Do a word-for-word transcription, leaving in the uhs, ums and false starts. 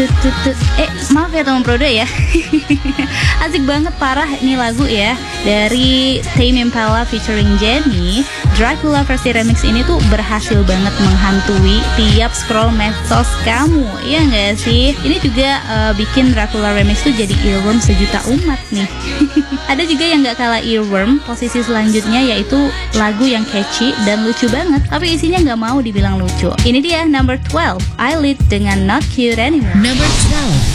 tut tut tut. Eh maaf ya teman Prodo ya. Asik banget parah nih lagu ya. Dari Tame Impala featuring Jennie, Dracula versi remix ini tuh berhasil banget menghantui tiap scroll medsos kamu. Iya nggak sih? Ini juga uh, bikin Dracula remix tuh jadi earworm sejuta umat nih. Ada juga yang nggak kalah earworm, posisi selanjutnya yaitu lagu yang catchy dan lucu banget, tapi isinya nggak mau dibilang lucu. Ini dia number twelve, Eyelid dengan Not Cute Anymore. Number twelve.